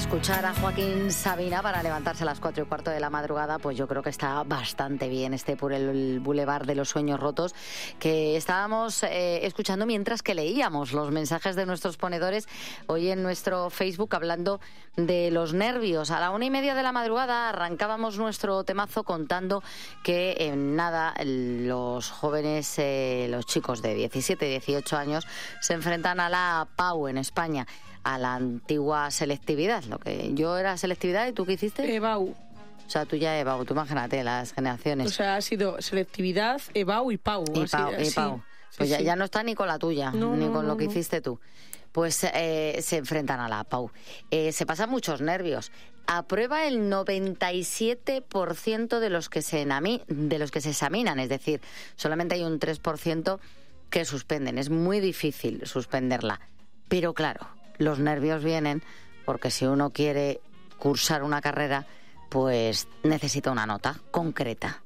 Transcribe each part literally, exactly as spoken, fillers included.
escuchar a Joaquín Sabina para levantarse a las cuatro y cuarto de la madrugada, pues yo creo que está bastante bien este por el Boulevard de los Sueños Rotos que estábamos eh, escuchando mientras que leíamos los mensajes de nuestros ponedores hoy en nuestro Facebook hablando de los nervios. A la una y media de la madrugada arrancábamos nuestro temazo contando que en nada los jóvenes, eh, los chicos de diecisiete, dieciocho años se enfrentan a la P A U en España, a la antigua selectividad. Lo que yo era selectividad, ¿y tú qué hiciste? E B A U. O sea, tú ya E B A U, tú imagínate las generaciones. O sea, ha sido selectividad, E B A U y P A U. Y P A U, así, y P A U. Sí, Pues sí, ya, sí. ya no está ni con la tuya, no, ni no, con no, lo que no. hiciste tú. Pues eh, se enfrentan a la P A U. Eh, se pasan muchos nervios. Aprueba el noventa y siete por ciento de los que se enami- de los que se examinan, es decir, solamente hay un tres por ciento que suspenden. Es muy difícil suspenderla. Pero claro, los nervios vienen porque si uno quiere cursar una carrera, pues necesita una nota concreta.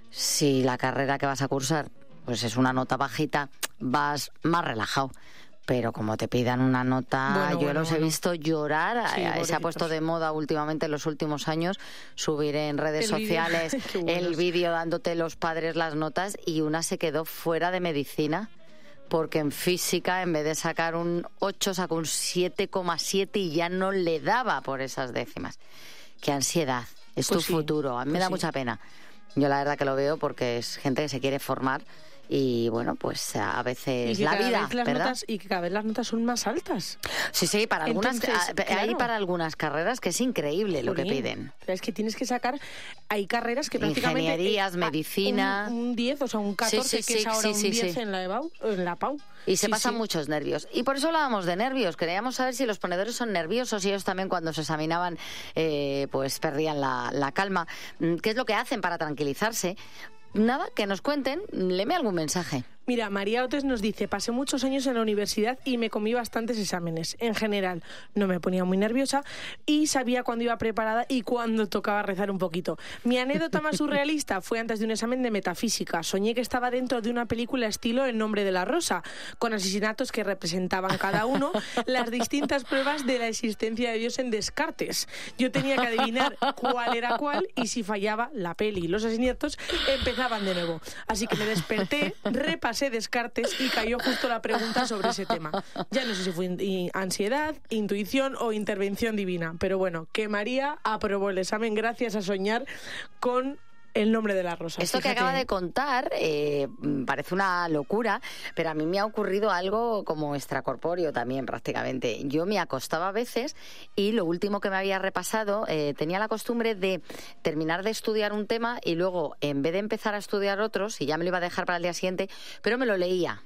Si la carrera que vas a cursar pues es una nota bajita, vas más relajado. Pero como te pidan una nota, Bueno, yo bueno, los bueno. he visto llorar. Sí, Se ha pobrecitos. puesto de moda últimamente en los últimos años subir en redes El vídeo. sociales Qué buenos. el vídeo dándote los padres las notas, y una se quedó fuera de medicina porque en física, en vez de sacar un ocho, sacó un siete coma siete y ya no le daba por esas décimas. Qué ansiedad, es Pues tu sí, futuro. A mí me pues da sí. mucha pena. Yo la verdad que lo veo porque es gente que se quiere formar y bueno, pues a veces Y que la cada vida, vez las ¿verdad? notas, y que cada vez las notas son más altas. Sí, sí, para algunas Entonces, a- hay claro. para algunas carreras que es increíble lo que Jolín, piden. Es que tienes que sacar, hay carreras que prácticamente... Ingenierías, eh, medicina. Un, un diez, o sea, un catorce, Sí, sí, que sí, es ahora sí, un sí, diez sí. en la E B A U, en la P A U. Y se Sí, pasan sí. muchos nervios. Y por eso hablábamos de nervios. Queríamos saber si los ponedores son nerviosos y ellos también cuando se examinaban eh, pues perdían la, la calma. Mm, ¿Qué es lo que hacen para tranquilizarse? Nada, que nos cuenten. Léeme algún mensaje. Mira, María Otes nos dice, pasé muchos años en la universidad y me comí bastantes exámenes. En general, no me ponía muy nerviosa y sabía cuándo iba preparada y cuándo tocaba rezar un poquito. Mi anécdota más surrealista fue antes de un examen de metafísica. Soñé que estaba dentro de una película estilo El nombre de la rosa, con asesinatos que representaban cada uno las distintas pruebas de la existencia de Dios en Descartes. Yo tenía que adivinar cuál era cuál y si fallaba la peli y los asesinatos empezaban de nuevo. Así que me desperté, repasé Descartes y cayó justo la pregunta sobre ese tema. Ya no sé si fue in- in- ansiedad, intuición o intervención divina, pero bueno, que María aprobó el examen gracias a soñar con El nombre de la rosa. Esto que Fíjate. acaba de contar eh, parece una locura, pero a mí me ha ocurrido algo como extracorpóreo también prácticamente. Yo me acostaba a veces y lo último que me había repasado, eh, tenía la costumbre de terminar de estudiar un tema y luego, en vez de empezar a estudiar otros, y ya me lo iba a dejar para el día siguiente, pero me lo leía.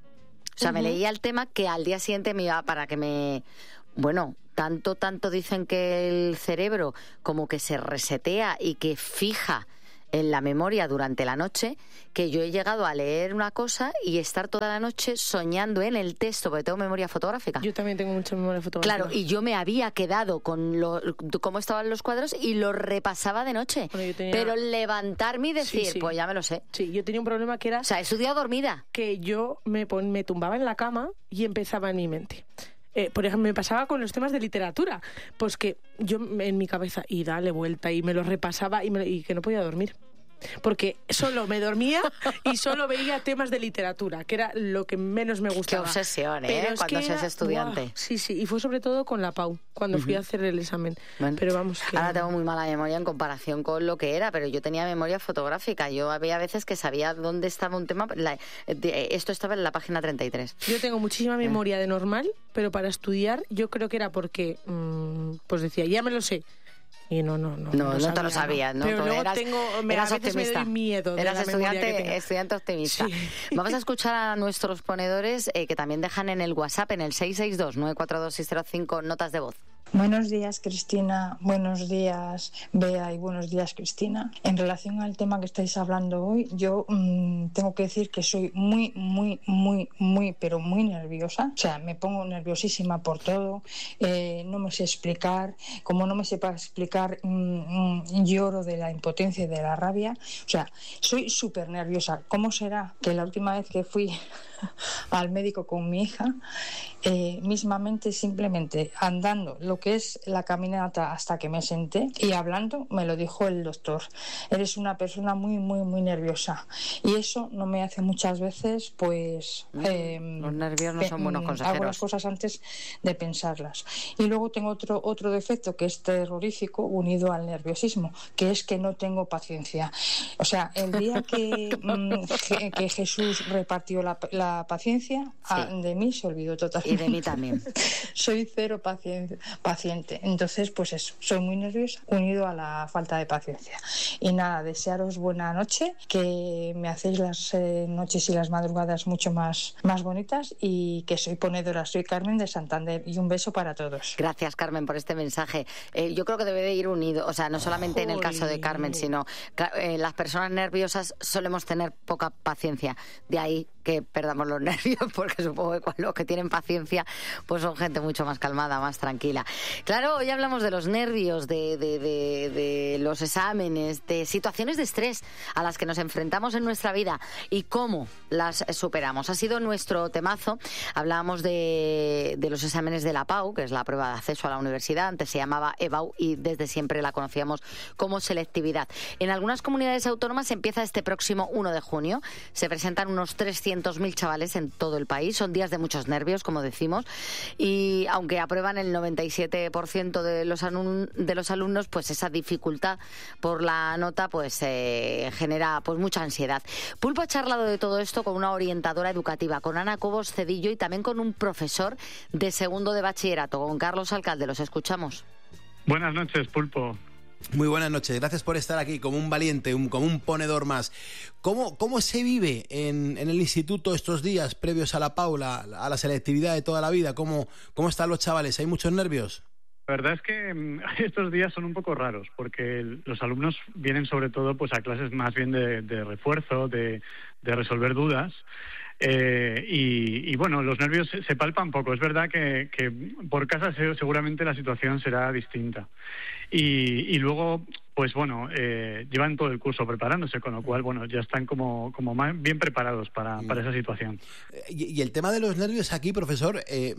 O sea, uh-huh. me leía el tema que al día siguiente me iba para que me... Bueno, tanto, tanto dicen que el cerebro como que se resetea y que fija en la memoria durante la noche, que yo he llegado a leer una cosa y estar toda la noche soñando en el texto, porque tengo memoria fotográfica. Yo también tengo mucha memoria fotográfica. Claro, y yo me había quedado con lo, cómo estaban los cuadros y lo repasaba de noche. Bueno, yo tenía... Pero levantarme y decir, sí, sí. pues ya me lo sé. Sí, yo tenía un problema que era... O sea, he estudiado dormida. Que yo me, pon, me tumbaba en la cama y empezaba en mi mente. Eh, por ejemplo, me pasaba con los temas de literatura, pues que yo en mi cabeza y dale vuelta y me lo repasaba y, me, y que no podía dormir. Porque solo me dormía y solo veía temas de literatura, que era lo que menos me gustaba. Qué obsesión, ¿eh? Pero es cuando que seas era, estudiante. Buah, sí, sí, y fue sobre todo con la P A U, cuando uh-huh. fui a hacer el examen. Bueno, pero vamos, que... ahora tengo muy mala memoria en comparación con lo que era, pero yo tenía memoria fotográfica. Yo había veces que sabía dónde estaba un tema. La, de, esto estaba en la página treinta y tres. Yo tengo muchísima memoria de normal, pero para estudiar yo creo que era porque, mmm, pues decía, ya me lo sé. Y no, no, no. No, no, no sabía, te lo sabías, ¿no? Pero Tú luego eras, tengo, me, eras a veces optimista. me doy miedo de eras la estudiante, estudiante optimista. Sí. Vamos a escuchar a nuestros ponedores eh, que también dejan en el WhatsApp, en el seis seis dos, nueve cuatro dos, seis cero cinco, notas de voz. Buenos días, Cristina. Buenos días, Bea, y buenos días, Cristina. En relación al tema que estáis hablando hoy, yo mmm, tengo que decir que soy muy, muy, muy, muy, pero muy nerviosa. O sea, me pongo nerviosísima por todo. Eh, no me sé explicar. Como no me sepa explicar, mmm, mmm, lloro de la impotencia y de la rabia. O sea, soy súper nerviosa. ¿Cómo será que la última vez que fui al médico con mi hija, eh, mismamente, simplemente andando, lo lo que es la caminata hasta que me senté y hablando me lo dijo el doctor. Eres una persona muy, muy, muy nerviosa y eso no me hace muchas veces, pues... Eh, Los nervios no son buenos consejeros. Hago las cosas antes de pensarlas. Y luego tengo otro, otro defecto que es terrorífico unido al nerviosismo, que es que no tengo paciencia. O sea, el día que, que, que Jesús repartió la, la paciencia, sí. a, de mí se olvidó totalmente. Y de mí también. Soy cero paciente, paciente. Entonces, pues eso, soy muy nerviosa, unido a la falta de paciencia. Y nada, desearos buena noche, que me hacéis las eh, noches y las madrugadas mucho más, más bonitas, y que soy ponedora, soy Carmen de Santander, y un beso para todos. Gracias, Carmen, por este mensaje. Eh, yo creo que debe de ir unido, o sea, no solamente en el caso de Carmen, sino eh, las personas nerviosas solemos tener poca paciencia, de ahí que perdamos los nervios, porque supongo que los que tienen paciencia pues son gente mucho más calmada, más tranquila. Claro, hoy hablamos de los nervios, de, de, de, de los exámenes, de situaciones de estrés a las que nos enfrentamos en nuestra vida y cómo las superamos. Ha sido nuestro temazo. Hablábamos de, de los exámenes de la PAU, que es la prueba de acceso a la universidad. Antes se llamaba EBAU y desde siempre la conocíamos como selectividad. En algunas comunidades autónomas empieza este próximo uno de junio. Se presentan unos trescientos mil chavales en todo el país. Son días de muchos nervios, como decimos, y aunque aprueban el noventa y siete por ciento de los, alum- de los alumnos, pues esa dificultad por la nota pues eh, genera pues mucha ansiedad. Pulpo ha charlado de todo esto con una orientadora educativa, con Ana Cobos Cedillo, y también con un profesor de segundo de bachillerato, con Carlos Alcalde. Los escuchamos. Buenas noches, Pulpo. Muy buenas noches, gracias por estar aquí como un valiente, un, como un ponedor más. ¿Cómo, cómo se vive en, en el instituto estos días previos a la PAU, la, a la selectividad de toda la vida? ¿Cómo, cómo están los chavales? ¿Hay muchos nervios? La verdad es que estos días son un poco raros, porque los alumnos vienen sobre todo pues a clases más bien de, de refuerzo, de, de resolver dudas. Eh, y, y bueno, los nervios se, se palpan poco. Es verdad que, que por casa se, seguramente la situación será distinta. Y, y luego, pues bueno, eh, llevan todo el curso preparándose, con lo cual, bueno, ya están como, como más bien preparados para, para esa situación. Y, y el tema de los nervios aquí, profesor, eh,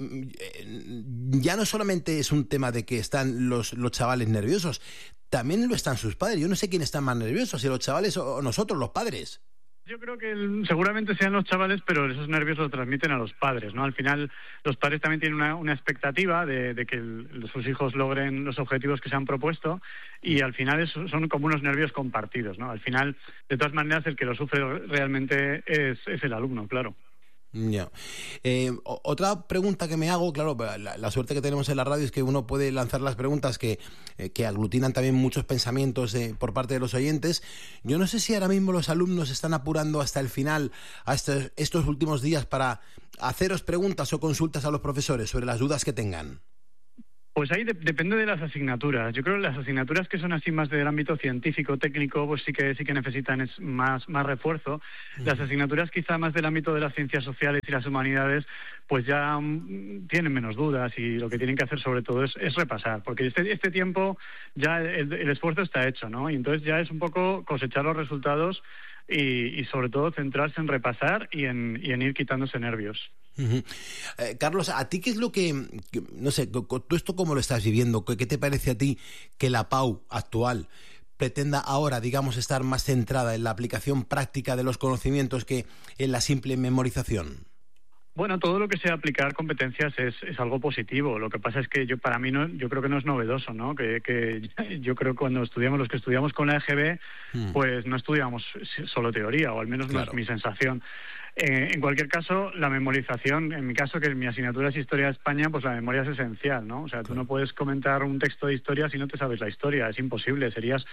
ya no solamente es un tema de que están los, los chavales nerviosos, también lo están sus padres. Yo no sé quién está más nervioso, si los chavales o nosotros, los padres. Yo creo que el, seguramente sean los chavales, pero esos nervios los transmiten a los padres, ¿no? Al final, los padres también tienen una, una expectativa de, de que el, sus hijos logren los objetivos que se han propuesto, y al final es, son como unos nervios compartidos, ¿no? Al final, de todas maneras, el que lo sufre realmente es, es el alumno, claro. Ya. Eh, otra pregunta que me hago, claro, la, la suerte que tenemos en la radio es que uno puede lanzar las preguntas que, eh, que aglutinan también muchos pensamientos eh, por parte de los oyentes. Yo no sé si ahora mismo los alumnos están apurando hasta el final, hasta estos últimos días, para haceros preguntas o consultas a los profesores sobre las dudas que tengan. Pues ahí de, depende de las asignaturas. Yo creo que las asignaturas que son así más del ámbito científico, técnico, pues sí que sí que necesitan es más, más refuerzo. Las asignaturas quizá más del ámbito de las ciencias sociales y las humanidades, pues ya um, tienen menos dudas, y lo que tienen que hacer sobre todo es, es repasar, porque este, este tiempo ya el, el esfuerzo está hecho, ¿no? Y entonces ya es un poco cosechar los resultados y, y sobre todo centrarse en repasar y en, y en ir quitándose nervios. Uh-huh. Eh, Carlos, ¿a ti qué es lo que, que no sé, tú esto cómo lo estás viviendo? ¿Qué, ¿Qué te parece a ti que la PAU actual pretenda ahora, digamos, estar más centrada en la aplicación práctica de los conocimientos que en la simple memorización? Bueno, todo lo que sea aplicar competencias es, es algo positivo. Lo que pasa es que yo para mí no, yo creo que no es novedoso, ¿no? Que, que yo creo que cuando estudiamos, los que estudiamos con la E G B, mm. pues no estudiamos solo teoría, o al menos claro. No es mi sensación. Eh, en cualquier caso, la memorización, en mi caso, que mi asignatura es Historia de España, pues la memoria es esencial, ¿no? O sea, tú no puedes comentar un texto de historia si no te sabes la historia, es imposible, serías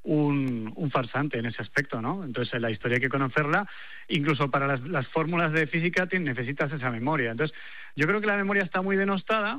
un, un farsante en ese aspecto, ¿no? Entonces, la historia hay que conocerla, incluso para las, las fórmulas de física te, necesitas esa memoria. Entonces, yo creo que la memoria está muy denostada,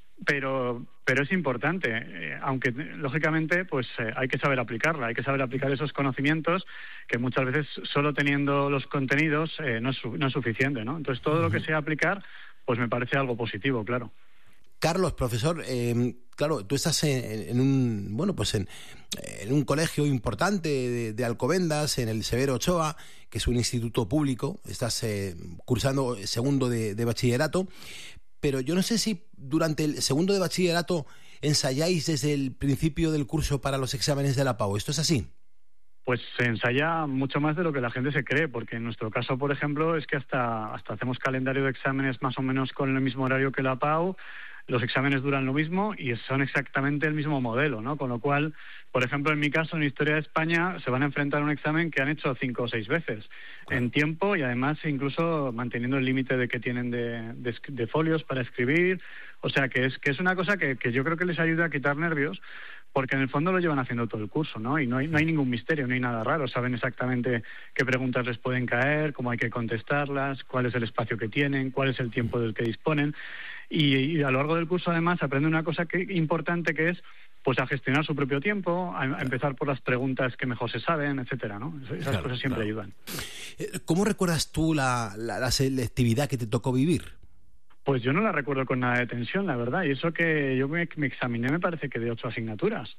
pero pero es importante, eh, aunque lógicamente pues eh, hay que saber aplicarla, hay que saber aplicar esos conocimientos, que muchas veces solo teniendo los contenidos eh, no, es, no es suficiente, ¿no? Entonces todo lo que sea aplicar, pues me parece algo positivo, claro. Carlos, profesor, eh, claro, tú estás en, en un bueno pues en, en un colegio importante de, de Alcobendas, en el Severo Ochoa, que es un instituto público, estás eh, cursando segundo de, de bachillerato. Pero yo no sé si durante el segundo de bachillerato ensayáis desde el principio del curso para los exámenes de la P A U. ¿Esto es así? Pues se ensaya mucho más de lo que la gente se cree, porque en nuestro caso, por ejemplo, es que hasta, hasta hacemos calendario de exámenes más o menos con el mismo horario que la P A U, los exámenes duran lo mismo y son exactamente el mismo modelo, ¿no? Con lo cual, por ejemplo, en mi caso, en Historia de España, se van a enfrentar a un examen que han hecho cinco o seis veces claro. en tiempo y además incluso manteniendo el límite de que tienen de, de, de folios para escribir. O sea, que es que es una cosa que, que yo creo que les ayuda a quitar nervios, porque en el fondo lo llevan haciendo todo el curso, ¿no? Y no hay, no hay ningún misterio, no hay nada raro. Saben exactamente qué preguntas les pueden caer, cómo hay que contestarlas, cuál es el espacio que tienen, cuál es el tiempo del que disponen. Y, y a lo largo del curso, además, aprende una cosa que, importante que es pues a gestionar su propio tiempo, a, a empezar por las preguntas que mejor se saben, etcétera, ¿no? Esas claro, cosas siempre claro. ayudan. ¿Cómo recuerdas tú la, la, la selectividad que te tocó vivir? Pues yo no la recuerdo con nada de tensión, la verdad. Y eso que yo me, me examiné, me parece que de ocho asignaturas.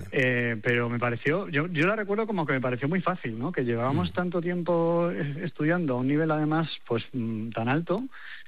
Eh, pero me pareció, yo, yo la recuerdo como que me pareció muy fácil, ¿no? Que llevábamos mm. tanto tiempo estudiando a un nivel además pues tan alto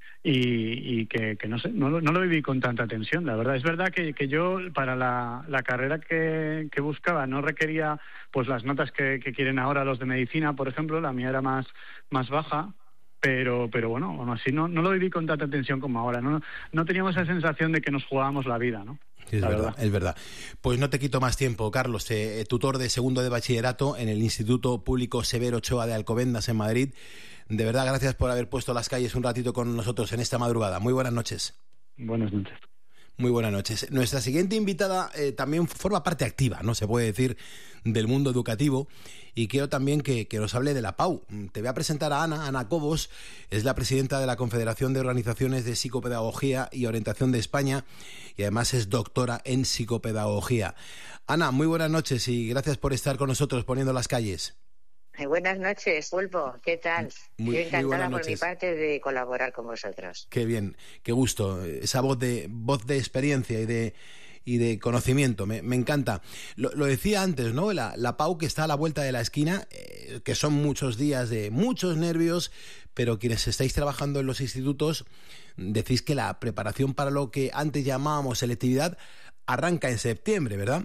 y, y que, que no sé, no, no lo viví con tanta tensión, la verdad. Es verdad que, que yo para la, la carrera que, que buscaba no requería pues las notas que, que quieren ahora los de medicina, por ejemplo. La mía era más, más baja. Pero, pero bueno, aún así no, no lo viví con tanta tensión como ahora. No, no teníamos esa sensación de que nos jugábamos la vida, ¿no? Sí, es, verdad, verdad. es verdad. Pues no te quito más tiempo, Carlos, eh, tutor de segundo de bachillerato en el Instituto Público Severo Ochoa de Alcobendas, en Madrid. De verdad, gracias por haber puesto las calles un ratito con nosotros en esta madrugada. Muy buenas noches. Buenas noches. Muy buenas noches. Nuestra siguiente invitada eh, también forma parte activa, ¿no? Se puede decir, del mundo educativo, y quiero también que, que nos hable de la P A U. Te voy a presentar a Ana. Ana Cobos es la presidenta de la Confederación de Organizaciones de Psicopedagogía y Orientación de España y además es doctora en psicopedagogía. Ana, muy buenas noches y gracias por estar con nosotros poniendo las calles. Buenas noches, Pulpo. ¿Qué tal? Muy, Yo encantada muy por mi parte de colaborar con vosotros. Qué bien, qué gusto. Esa voz de voz de experiencia y de y de conocimiento, me, me encanta. Lo, lo decía antes, ¿no? La, la P A U que está a la vuelta de la esquina, eh, que son muchos días de muchos nervios, pero quienes estáis trabajando en los institutos decís que la preparación para lo que antes llamábamos selectividad arranca en septiembre, ¿verdad?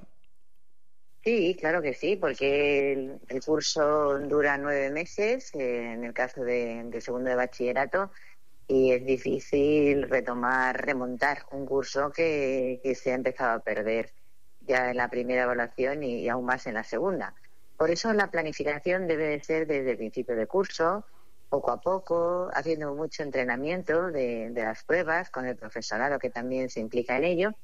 Sí, claro que sí, porque el, el curso dura nueve meses, eh, en el caso de, de segundo de bachillerato, y es difícil retomar, remontar un curso que, que se ha empezado a perder ya en la primera evaluación y, y aún más en la segunda. Por eso la planificación debe de ser desde el principio de curso, poco a poco, haciendo mucho entrenamiento de, de las pruebas con el profesorado que también se implica en ello,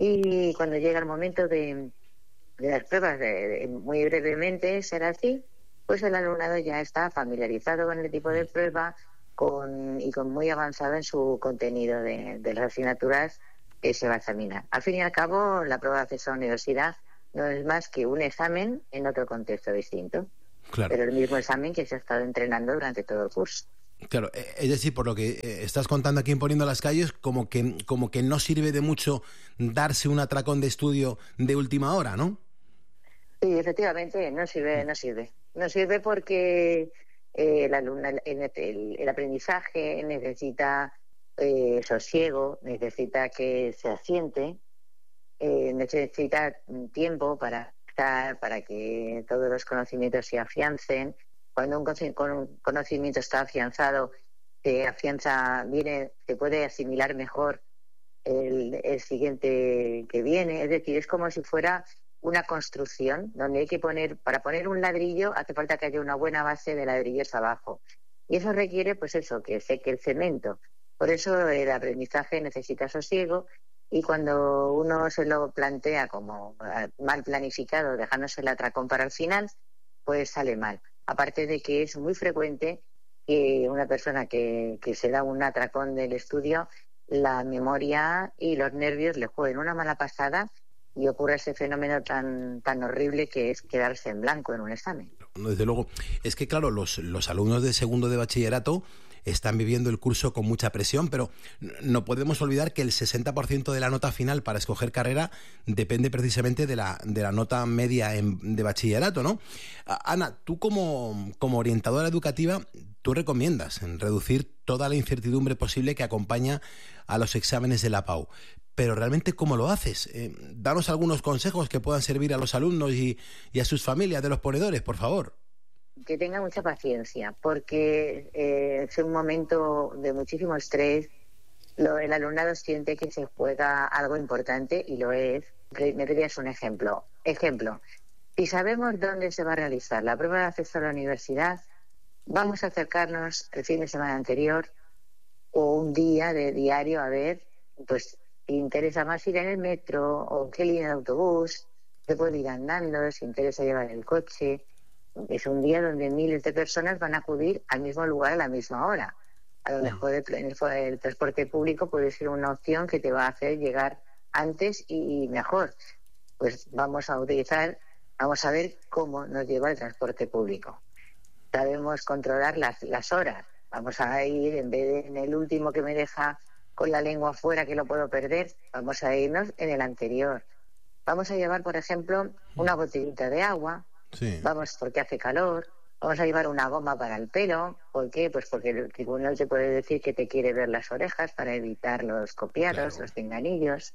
y cuando llega el momento de de las pruebas, de, de, muy brevemente será así, pues el alumnado ya está familiarizado con el tipo de prueba con, y con muy avanzado en su contenido de, de las asignaturas que se va a examinar. Al fin y al cabo, la prueba de acceso a la universidad no es más que un examen en otro contexto distinto, claro. Pero el mismo examen que se ha estado entrenando durante todo el curso. Claro, es decir, por lo que estás contando aquí en Poniendo las Calles, como que, como que no sirve de mucho darse un atracón de estudio de última hora, ¿no? Sí, efectivamente, no sirve, no sirve. No sirve porque eh, el, alumno, el, el, el aprendizaje necesita eh, sosiego, necesita que se asiente, eh, necesita tiempo para estar, para que todos los conocimientos se afiancen. Cuando un conocimiento está afianzado, se afianza, viene, se puede asimilar mejor el, el siguiente que viene. Es decir, es como si fuera una construcción donde hay que poner, para poner un ladrillo hace falta que haya una buena base de ladrillos abajo. Y eso requiere, pues eso, que seque el cemento. Por eso el aprendizaje necesita sosiego y cuando uno se lo plantea como mal planificado, dejándose el atracón para el final, pues sale mal. Aparte de que es muy frecuente que una persona que, que se da un atracón del estudio, la memoria y los nervios le jueguen una mala pasada y ocurre ese fenómeno tan tan horrible que es quedarse en blanco en un examen. Desde luego, es que claro, los, los alumnos de segundo de bachillerato están viviendo el curso con mucha presión, pero no podemos olvidar que el sesenta por ciento de la nota final para escoger carrera depende precisamente de la, de la nota media en, de bachillerato, ¿no? Ana, tú como, como orientadora educativa, tú recomiendas reducir toda la incertidumbre posible que acompaña a los exámenes de la P A U. pero realmente ¿cómo lo haces? Eh, danos algunos consejos que puedan servir a los alumnos y, y a sus familias de los ponedores, por favor. Que tenga mucha paciencia, porque eh, es un momento de muchísimo estrés. Lo, el alumnado siente que se juega algo importante y lo es. Me darías un ejemplo. Ejemplo, si sabemos dónde se va a realizar la prueba de acceso a la universidad, vamos a acercarnos el fin de semana anterior o un día de diario a ver, pues, si interesa más ir en el metro o qué línea de autobús, se puede ir andando, si interesa llevar el coche. Es un día donde miles de personas van a acudir al mismo lugar a la misma hora. A lo mejor el, el, el transporte público puede ser una opción que te va a hacer llegar antes y, y mejor. Pues vamos a utilizar, vamos a ver cómo nos lleva el transporte público. Sabemos controlar las, las horas. Vamos a ir, en vez de en el último que me deja con la lengua afuera que lo puedo perder, vamos a irnos en el anterior. Vamos a llevar, por ejemplo, una botellita de agua. Sí. Vamos, porque hace calor. Vamos a llevar una goma para el pelo. ¿Por qué? Pues porque el tribunal te puede decir que te quiere ver las orejas para evitar los copiados, claro, los pinganillos.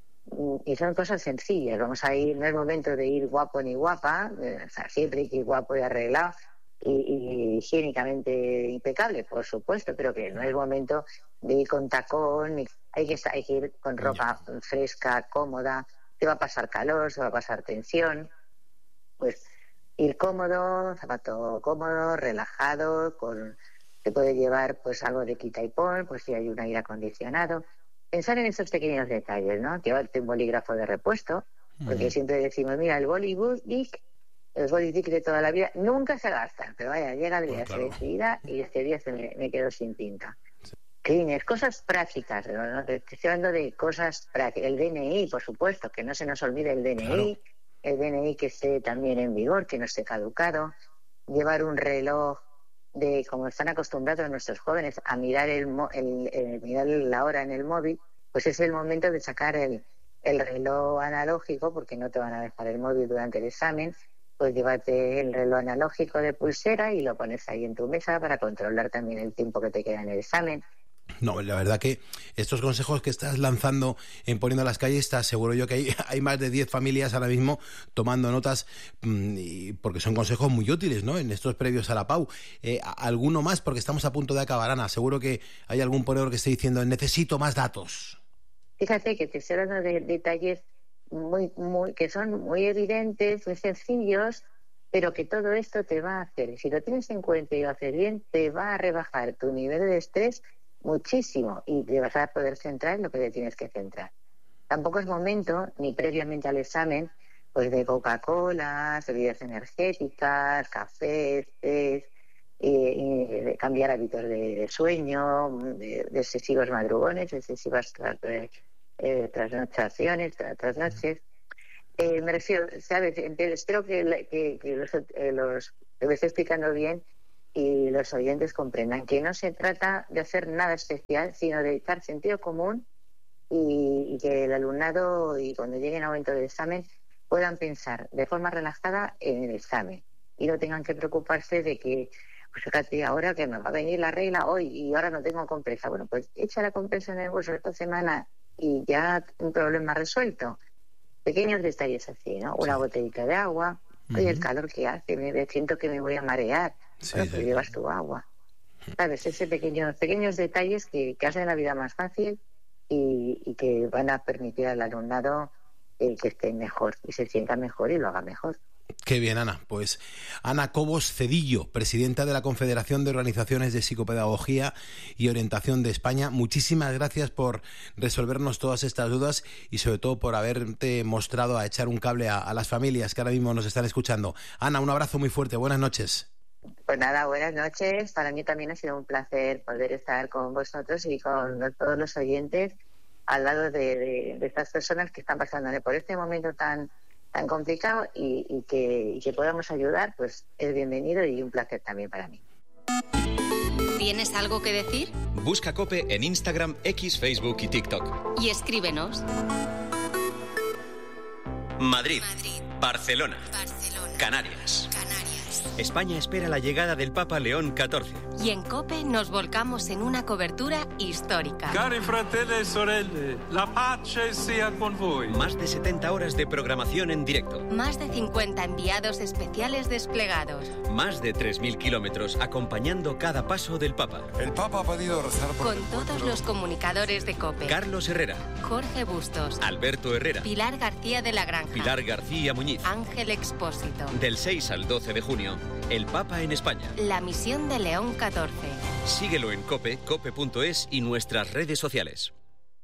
Y son cosas sencillas. Vamos a ir, no es momento de ir guapo ni guapa, o sea, siempre hay que ir guapo y arreglado y, y higiénicamente impecable, por supuesto, pero que no es momento de ir con tacón, ni, hay que, hay que ir con ropa fresca, cómoda. Se va a pasar calor, se va a pasar tensión. Pues ir cómodo, zapato cómodo, relajado, con se puede llevar pues algo de quita y pon, pues si hay un aire acondicionado. Pensar en esos pequeños detalles, ¿no? Llevarte un bolígrafo de repuesto, porque uh-huh. siempre decimos, mira, el bolivic, los bolivic de toda la vida nunca se gastan, pero vaya, llega el día, pues claro, se decida y este día se me, me quedo sin tinta. Sí. Cleaners, cosas prácticas, ¿no? Te estoy hablando de cosas prácticas. El D N I, por supuesto, que no se nos olvide el D N I. Claro. El D N I que esté también en vigor, que no esté caducado, llevar un reloj de, como están acostumbrados nuestros jóvenes a mirar el, el, el mirar la hora en el móvil, pues es el momento de sacar el, el reloj analógico, porque no te van a dejar el móvil durante el examen, pues llévate el reloj analógico de pulsera y lo pones ahí en tu mesa para controlar también el tiempo que te queda en el examen. No, la verdad que estos consejos que estás lanzando en Poniendo las Calles, te aseguro yo que hay, hay más de diez familias ahora mismo tomando notas, mmm, porque son consejos muy útiles, ¿no? En estos previos a la P A U. Eh, ¿Alguno más? Porque estamos a punto de acabar, Ana. Seguro que hay algún ponedor que esté diciendo, necesito más datos. Fíjate que te estoy hablando de detalles muy, muy, que son muy evidentes, muy sencillos, pero que todo esto te va a hacer, si lo tienes en cuenta y lo haces bien, te va a rebajar tu nivel de estrés muchísimo y te vas a poder centrar en lo que te tienes que centrar. Tampoco es momento, ni previamente al examen, pues de Coca-Cola, bebidas energéticas, cafés, tés, eh, de cambiar hábitos de, de sueño, de, de excesivos madrugones, excesivas tras, eh, trasnochaciones, tras, trasnoches. Eh, me refiero, ¿sabes? Espero que, que, que los, eh, los lo esté explicando bien y los oyentes comprendan que no se trata de hacer nada especial, sino de echar sentido común y, y que el alumnado, y cuando llegue el momento del examen, puedan pensar de forma relajada en el examen y no tengan que preocuparse de que, pues fíjate, ahora que me va a venir la regla hoy y ahora no tengo compresa. Bueno, pues echa la compresa en el bolso esta semana y ya un problema resuelto. Pequeños detalles así, ¿no? Una sí. botellita de agua. Oye, uh-huh. el calor que hace, me siento que me voy a marear. Sí, bueno, pues sí. llevas tu agua. ¿Sabes? Ese pequeño, pequeños detalles que, que hacen la vida más fácil y, y que van a permitir al alumnado eh, que esté mejor y se sienta mejor y lo haga mejor. Qué bien, Ana. Pues Ana Cobos Cedillo, presidenta de la Confederación de Organizaciones de Psicopedagogía y Orientación de España, muchísimas gracias por resolvernos todas estas dudas y sobre todo por haberte mostrado a echar un cable a, a las familias que ahora mismo nos están escuchando. Ana, un abrazo muy fuerte. Buenas noches. Pues nada, buenas noches. Para mí también ha sido un placer poder estar con vosotros y con todos los oyentes al lado de, de, de estas personas que están pasándole por este momento tan tan complicado y, y, que, y que podamos ayudar, pues es bienvenido y un placer también para mí. ¿Tienes algo que decir? Busca COPE en Instagram, X, Facebook y TikTok. Y escríbenos. Madrid. Madrid. Barcelona. Barcelona. Canarias. Canarias. España espera la llegada del Papa León catorce. Y en COPE nos volcamos en una cobertura histórica. Cari fratelli e sorelle, la pace sia con voi. Más de setenta horas de programación en directo. Más de cincuenta enviados especiales desplegados. Más de tres mil kilómetros acompañando cada paso del Papa. El Papa ha pedido rezar por Con el todos encuentro. los comunicadores de COPE. Carlos Herrera. Jorge Bustos. Alberto Herrera. Pilar García de la Granja. Pilar García Muñiz. Ángel Expósito. Del seis al doce de junio, el Papa en España. La misión de León catorce. Síguelo en COPE, cope punto es y nuestras redes sociales.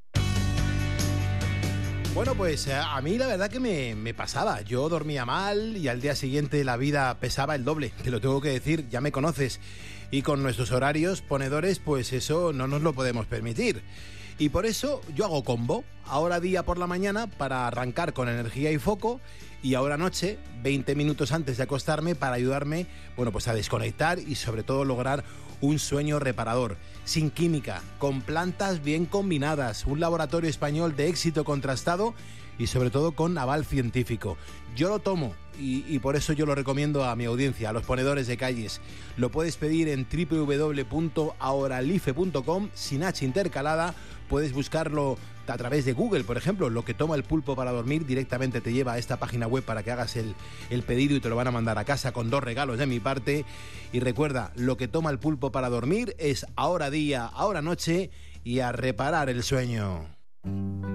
Bueno, pues a mí la verdad que me, me pasaba. Yo dormía mal y al día siguiente la vida pesaba el doble. Te lo tengo que decir, ya me conoces. Y con nuestros horarios ponedores, pues eso no nos lo podemos permitir. Y por eso yo hago combo. Ahora día por la mañana para arrancar con energía y foco. Y ahora noche, veinte minutos antes de acostarme para ayudarme, bueno, pues a desconectar y sobre todo lograr un sueño reparador. Sin química, con plantas bien combinadas, un laboratorio español de éxito contrastado y sobre todo con aval científico. Yo lo tomo y, y por eso yo lo recomiendo a mi audiencia, a los ponedores de calles. Lo puedes pedir en doble u doble u doble u punto auralife punto com, sin H intercalada. Puedes buscarlo a través de Google, por ejemplo. Lo que toma el pulpo para dormir directamente te lleva a esta página web para que hagas el, el pedido y te lo van a mandar a casa con dos regalos de mi parte. Y recuerda, lo que toma el pulpo para dormir es ahora día, ahora noche y a reparar el sueño.